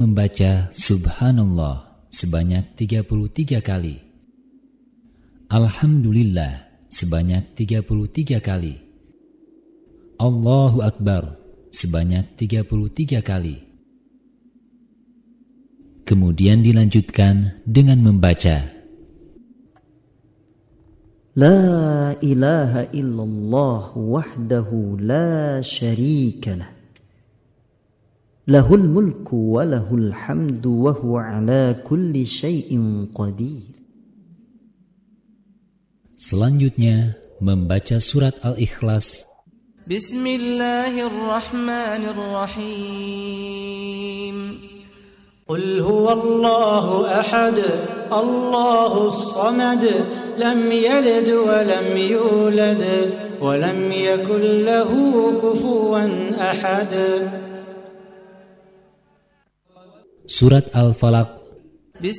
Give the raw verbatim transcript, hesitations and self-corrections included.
membaca Subhanallah sebanyak tiga puluh tiga kali, Alhamdulillah sebanyak tiga puluh tiga kali, Allahu Akbar sebanyak tiga puluh tiga kali. Kemudian dilanjutkan dengan membaca La ilaha illallah wahdahu la syarika lah, lahul mulku wa lahul hamdu wa huwa ala kulli syai'in qadir. Selanjutnya membaca surat Al-Ikhlas. Bismillahirrahmanirrahim. Qul huwallahu ahad, Allahus samad, lam yalid wa lam yulad, wa lam yakul lahu kufuwan ahad. Surat Al-Falaq